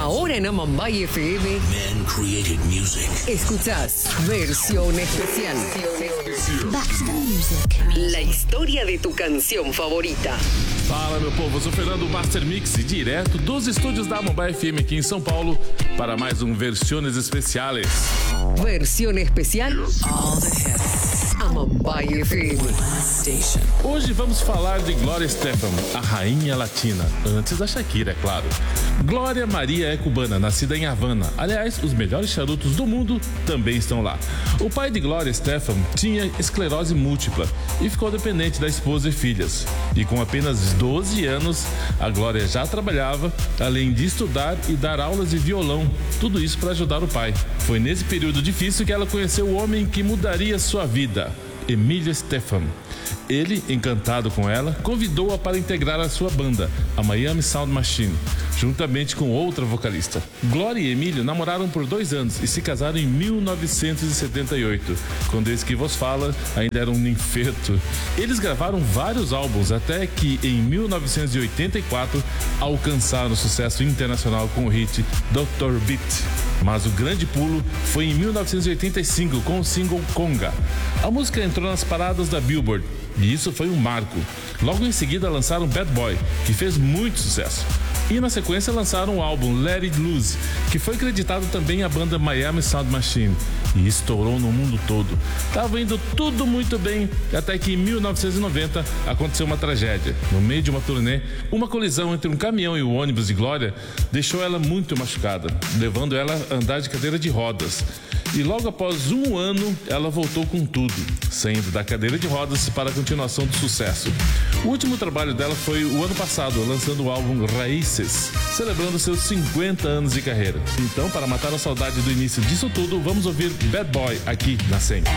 Ahora en Amambay FM. Man created music. Escuchás Versión Especial. Back to the music. La historia de tu canción favorita. Fala, meu povo, eu sou Fernando Master Mix, direto dos estúdios da Amambay FM aqui em São Paulo para mais um Versiones Especiales. Versión Especial. All the hits. Amambay FM. Station. Hoje vamos falar de Gloria Estefan, a rainha latina, antes da Shakira, é claro. Glória Maria é cubana, nascida em Havana. Aliás, os melhores charutos do mundo também estão lá. O pai de Gloria Estefan tinha esclerose múltipla e ficou dependente da esposa e filhas. E com apenas 12 anos, a Glória já trabalhava, além de estudar e dar aulas de violão. Tudo isso para ajudar o pai. Foi nesse período difícil que ela conheceu o homem que mudaria sua vida, Emílio Estefan. Ele, encantado com ela, convidou-a para integrar a sua banda, a Miami Sound Machine, juntamente com outra vocalista. Glória e Emílio namoraram por 2 anos e se casaram em 1978, quando esse que vos fala ainda era um ninfeto. Eles gravaram vários álbuns até que, em 1984, alcançaram sucesso internacional com o hit Dr. Beat. Mas o grande pulo foi em 1985 com o single Conga. A música entrou nas paradas da Billboard e isso foi um marco. Logo em seguida lançaram Bad Boy, que fez muito sucesso. E na sequência lançaram o álbum Let It Loose, que foi creditado também à banda Miami Sound Machine e estourou no mundo todo. Tava indo tudo muito bem, até que em 1990 aconteceu uma tragédia. No meio de uma turnê, uma colisão entre um caminhão e o ônibus de Glória deixou ela muito machucada, levando ela a andar de cadeira de rodas. E logo após 1 ano, ela voltou com tudo, saindo da cadeira de rodas para a continuação do sucesso. O último trabalho dela foi o ano passado, lançando o álbum Raíces, celebrando seus 50 anos de carreira. Então, para matar a saudade do início disso tudo, vamos ouvir Bad Boy aqui na 100.